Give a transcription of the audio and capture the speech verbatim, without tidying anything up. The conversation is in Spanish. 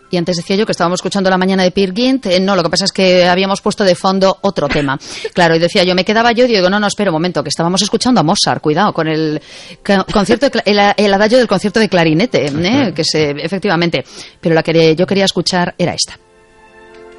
Y antes decía yo que estábamos escuchando La mañana de Peer Gynt. Eh, no, lo que pasa es que habíamos puesto de fondo otro tema. Claro, y decía yo, me quedaba yo y digo, no, no, espera un momento, que estábamos escuchando a Mozart, cuidado, con el concierto, de, el, el adagio del concierto de clarinete, ¿eh? Que se, efectivamente. Pero la que yo quería escuchar era esta.